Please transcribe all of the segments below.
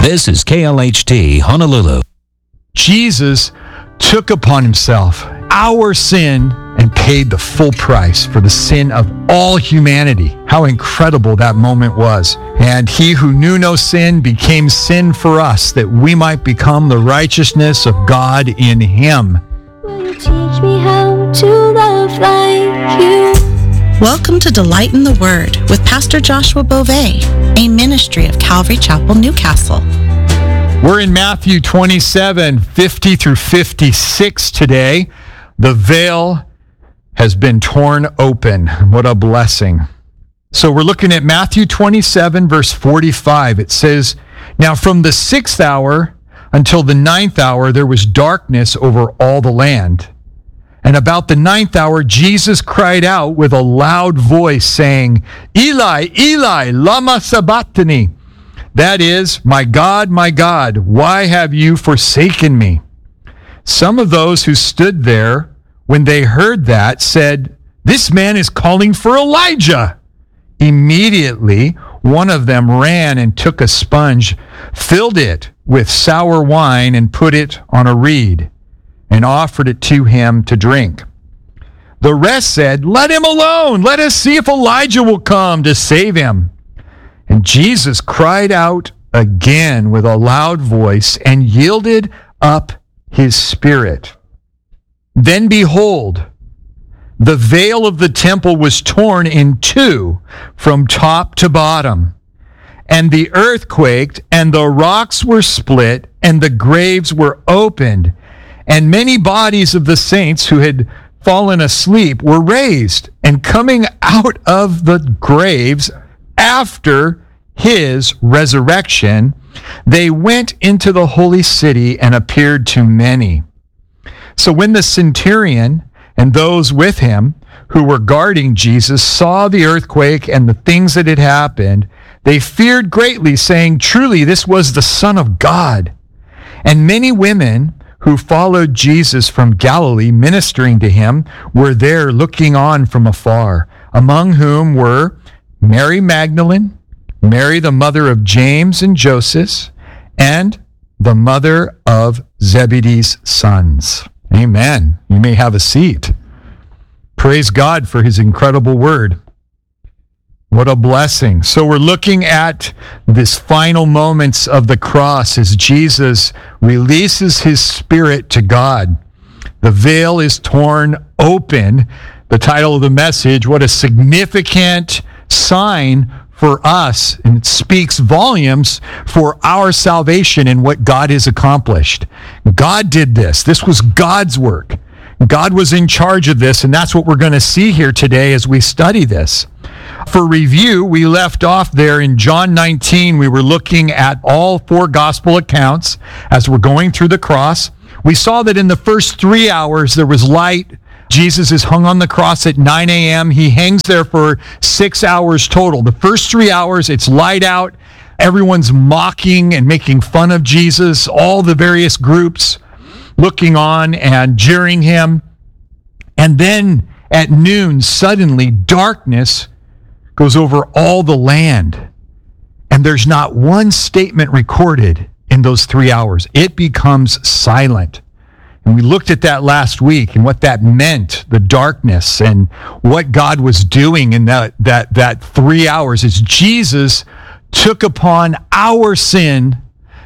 This is KLHT Honolulu. Jesus took upon himself our sin and paid the full price for the sin of all humanity. How incredible that moment was. And he who knew no sin became sin for us, that we might become the righteousness of God in him. Will you teach me how to love like you? Welcome to Delight in the Word with Pastor Joshua Beauvais, a ministry of Calvary Chapel, Newcastle. We're in Matthew 27, 50 through 56 today. The veil has been torn open. What a blessing. So we're looking at Matthew 27, verse 45. It says, "Now from the 6th hour until the 9th hour, there was darkness over all the land. And about the 9th hour, Jesus cried out with a loud voice, saying, Eli, Eli, lama sabachthani? That is, my God, why have you forsaken me? Some of those who stood there, when they heard that, said, This man is calling for Elijah. Immediately, one of them ran and took a sponge, filled it with sour wine, and put it on a reed, and offered it to him to drink. The rest said, Let him alone. Let us see if Elijah will come to save him. And Jesus cried out again with a loud voice and yielded up his spirit. Then behold, the veil of the temple was torn in two from top to bottom. And the earth quaked, and the rocks were split, and the graves were opened. And many bodies of the saints who had fallen asleep were raised, and coming out of the graves after his resurrection, they went into the holy city and appeared to many. So when the centurion and those with him who were guarding Jesus saw the earthquake and the things that had happened, they feared greatly, saying, Truly, this was the Son of God. And many women who followed Jesus from Galilee, ministering to him, were there looking on from afar, among whom were Mary Magdalene, Mary the mother of James and Joseph, and the mother of Zebedee's sons. Amen. You may have a seat. Praise God for his incredible word. What a blessing. So we're looking at this final moments of the cross as Jesus releases his spirit to God. The veil is torn open. The title of the message, what a significant sign for us, and it speaks volumes for our salvation and what God has accomplished. God did this. This was God's work. God was in charge of this, and that's what we're going to see here today as we study this. For review, we left off there in John 19. We were looking at all four gospel accounts as we're going through the cross. We saw that in the first 3 hours there was light. Jesus is hung on the cross at 9 a.m. He hangs there for 6 hours total. The first 3 hours, it's light out. Everyone's mocking and making fun of Jesus. All the various groups looking on and jeering him. And then at noon, suddenly darkness goes over all the land. And there's not one statement recorded in those 3 hours. It becomes silent. And we looked at that last week and what that meant, the darkness, and what God was doing in that 3 hours as Jesus took upon our sin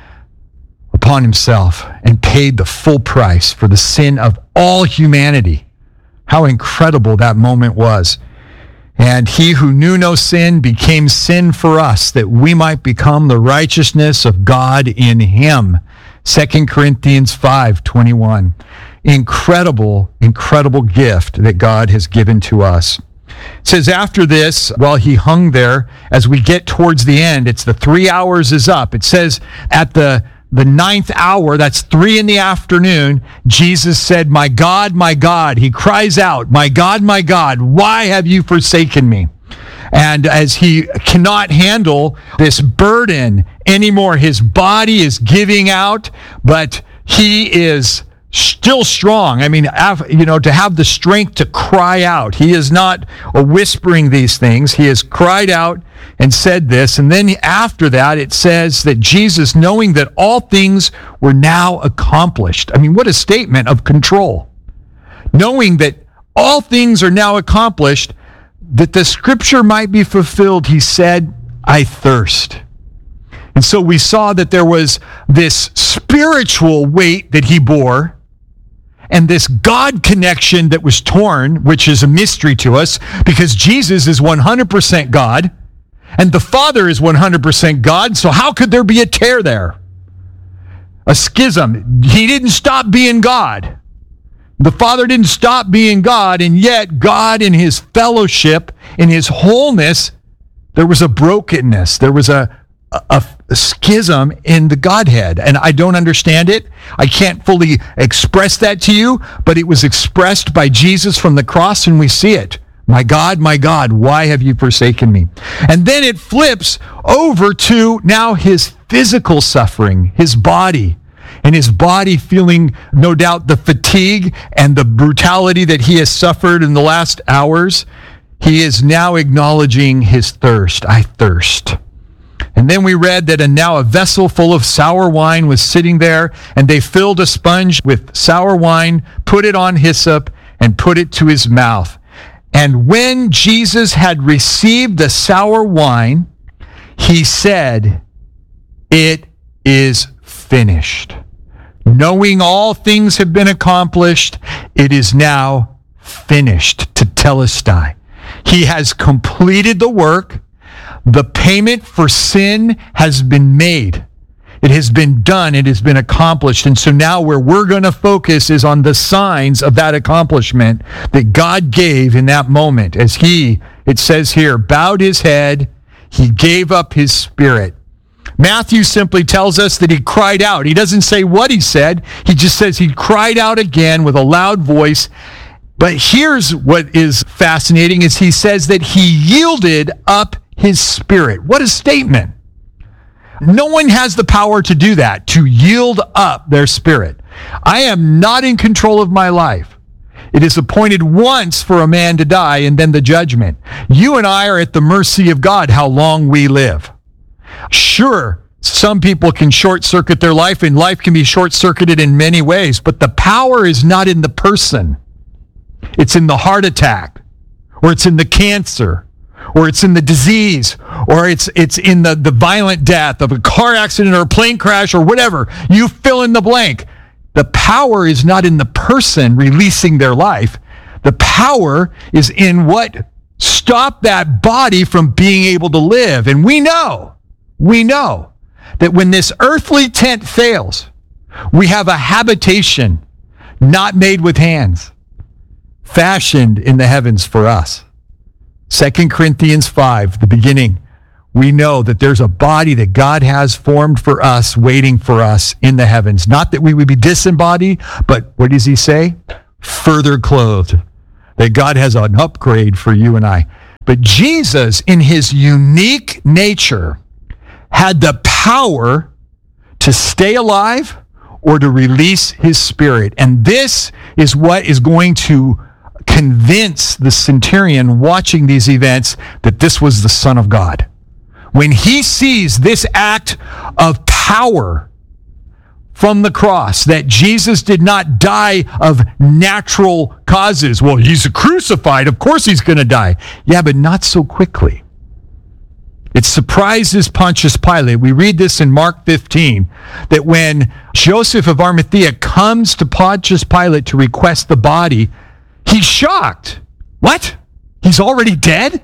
upon himself and paid the full price for the sin of all humanity. How incredible that moment was. And he who knew no sin became sin for us, that we might become the righteousness of God in him. 2 Corinthians 5:21. Incredible, incredible gift that God has given to us. It says after this, while he hung there, as we get towards the end, it's the 3 hours is up. It says at the 9th hour, that's 3 in the afternoon, Jesus said, my God, he cries out, my God, why have you forsaken me? And as he cannot handle this burden anymore, his body is giving out, but he is still strong. I mean, to have the strength to cry out. He is not whispering these things. He has cried out and said this. And then after that, it says that Jesus, knowing that all things were now accomplished. I mean, what a statement of control. Knowing that all things are now accomplished, that the scripture might be fulfilled, he said, I thirst. And so we saw that there was this spiritual weight that he bore, and this God connection that was torn, which is a mystery to us, because Jesus is 100% God, and the Father is 100% God, so how could there be a tear there? A schism. He didn't stop being God. The Father didn't stop being God, and yet God in his fellowship, in his wholeness, there was a brokenness. There was a schism in the Godhead, and I don't understand it. I can't fully express that to you, but it was expressed by Jesus from the cross, and we see it. My God, why have you forsaken me? And then it flips over to now his physical suffering, his body, and his body feeling, no doubt, the fatigue and the brutality that he has suffered in the last hours. He is now acknowledging his thirst. I thirst. And then we read that now a vessel full of sour wine was sitting there, and they filled a sponge with sour wine, put it on hyssop, and put it to his mouth. And when Jesus had received the sour wine, he said, it is finished. Knowing all things have been accomplished, it is now finished, tetelestai. He has completed the work. The payment for sin has been made. It has been done. It has been accomplished. And so now where we're going to focus is on the signs of that accomplishment that God gave in that moment. As he, it says here, bowed his head, he gave up his spirit. Matthew simply tells us that he cried out. He doesn't say what he said. He just says he cried out again with a loud voice. But here's what is fascinating is he says that he yielded up his spirit. What a statement. No one has the power to do that, to yield up their spirit. I am not in control of my life. It is appointed once for a man to die and then the judgment. You and I are at the mercy of God how long we live. Sure, some people can short-circuit their life, and life can be short-circuited in many ways, but the power is not in the person. It's in the heart attack, or it's in the cancer, or it's in the disease, or it's in the violent death of a car accident or a plane crash or whatever. You fill in the blank. The power is not in the person releasing their life. The power is in what stopped that body from being able to live. And we know that when this earthly tent fails, we have a habitation not made with hands, fashioned in the heavens for us. 2 Corinthians 5, the beginning, we know that there's a body that God has formed for us, waiting for us in the heavens. Not that we would be disembodied, but what does he say? Further clothed. That God has an upgrade for you and I. But Jesus, in his unique nature, had the power to stay alive or to release his spirit. And this is what is going to convince the centurion watching these events that this was the Son of God. When he sees this act of power from the cross, that Jesus did not die of natural causes. Well, he's crucified. Of course he's going to die. Yeah, but not so quickly. It surprises Pontius Pilate. We read this in Mark 15, that when Joseph of Arimathea comes to Pontius Pilate to request the body, he's shocked. What? He's already dead?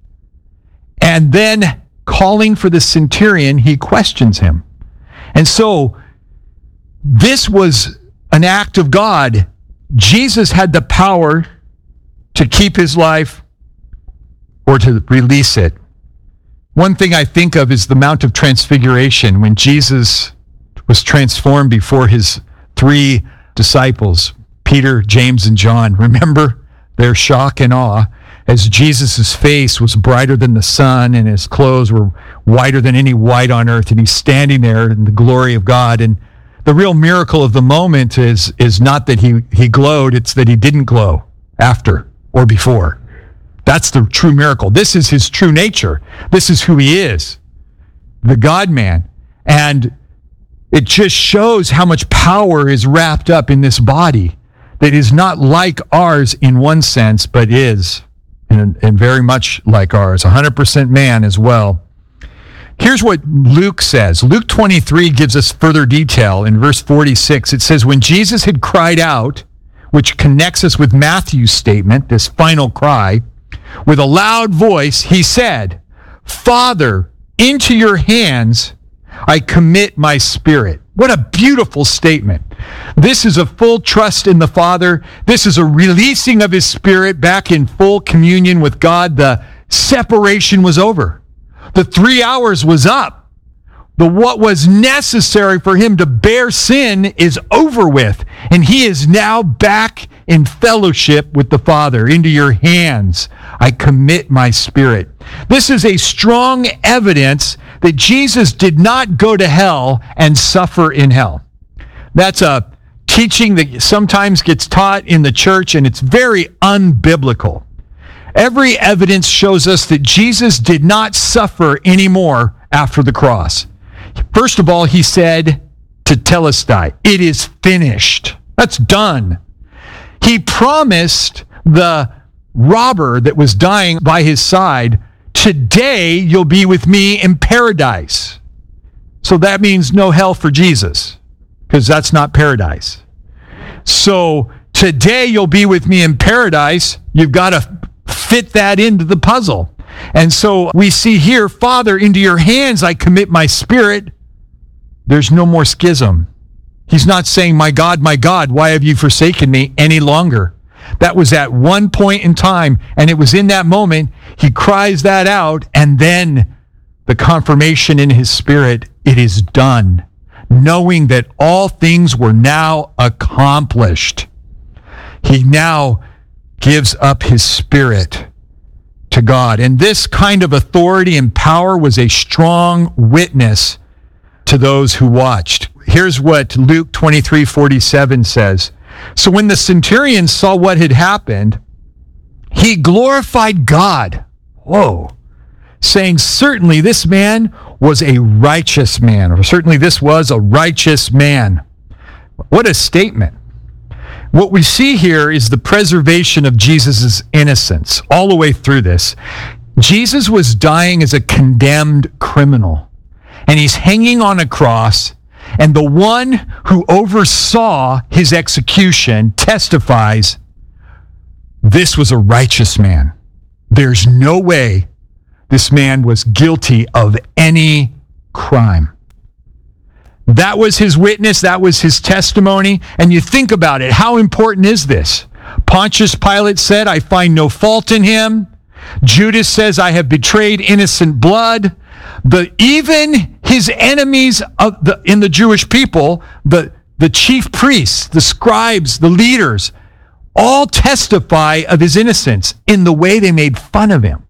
And then calling for the centurion, he questions him. And so this was an act of God. Jesus had the power to keep his life or to release it. One thing I think of is the Mount of Transfiguration, when Jesus was transformed before his three disciples, Peter, James, and John. Remember their shock and awe as Jesus' face was brighter than the sun and his clothes were whiter than any white on earth, and he's standing there in the glory of God. And the real miracle of the moment is not that he glowed, it's that he didn't glow after or before. That's the true miracle. This is his true nature. This is who he is, the God-man. And it just shows how much power is wrapped up in this body that is not like ours in one sense, but is, and very much like ours, 100% man as well. Here's what Luke says. Luke 23 gives us further detail. In verse 46, it says, when Jesus had cried out, which connects us with Matthew's statement, this final cry, with a loud voice, he said, Father, into your hands I commit my spirit. What a beautiful statement. This is a full trust in the Father. This is a releasing of his spirit back in full communion with God. The separation was over. The 3 hours was up. What was necessary for him to bear sin is over with. And he is now back in fellowship with the Father. Into your hands I commit my spirit. This is a strong evidence that Jesus did not go to hell and suffer in hell. That's a teaching that sometimes gets taught in the church, and it's very unbiblical. Every evidence shows us that Jesus did not suffer anymore after the cross. First of all, he said to Telestai, it is finished. That's done. He promised the robber that was dying by his side, today you'll be with me in paradise. So that means no hell for Jesus, because that's not paradise. So today you'll be with me in paradise. You've got to fit that into the puzzle. And so we see here, Father, into your hands I commit my spirit. There's no more schism. He's not saying, my God, why have you forsaken me any longer? That was at one point in time, and it was in that moment he cries that out, and then the confirmation in his spirit, it is done, knowing that all things were now accomplished. He now gives up his spirit to God. And this kind of authority and power was a strong witness to those who watched. Here's what Luke 23:47 says. So when the centurion saw what had happened, he glorified God. Whoa. Saying, certainly this man was a righteous man, or certainly this was a righteous man. What a statement. What we see here is the preservation of Jesus' innocence all the way through this. Jesus was dying as a condemned criminal, and he's hanging on a cross, and the one who oversaw his execution testifies, this was a righteous man. There's no way this man was guilty of any crime. That was his witness. That was his testimony. And you think about it. How important is this? Pontius Pilate said, I find no fault in him. Judas says, I have betrayed innocent blood. Even his enemies in the Jewish people, the chief priests, the scribes, the leaders, all testify of his innocence in the way they made fun of him.